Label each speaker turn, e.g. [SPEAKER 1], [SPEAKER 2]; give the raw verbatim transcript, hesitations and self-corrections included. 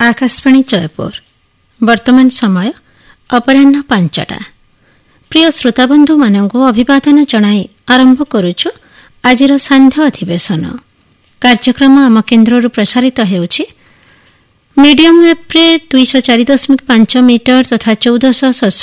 [SPEAKER 1] आकाशवाणी जयपुर वर्तमान समय अपराह्न पांचटा। प्रिय श्रोताबंधु मानू अभिवादन जनाई आरंभ करुछु आजिर सांध्य अधिवेशन कार्यक्रम आम केन्द्र प्रसारित हेउछि मीडियम वेब रे दुई सौ चार दशमिक पांच मीटर तथा चौदह सौ